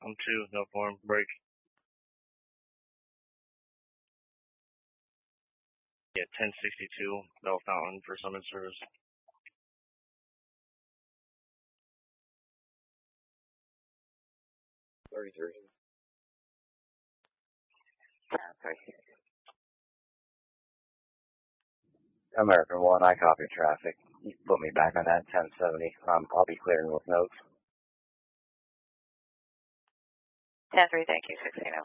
I'm 2, no form, break. Yeah, 1062, Bell Fountain for summon service. 33. Okay. American 1, I copy traffic. You put me back on that 1070. I'll be clearing with notes. 10-3, thank you, 16